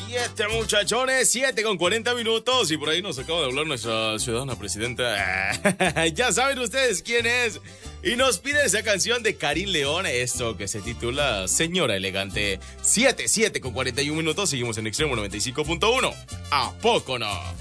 7 muchachones, 7:40. Y por ahí nos acaba de hablar nuestra ciudadana presidenta. Ya saben ustedes quién es. Y nos pide esa canción de Karim León, esto que se titula Señora Elegante. 7:41. Seguimos en Extremo 95.1. ¿A poco no?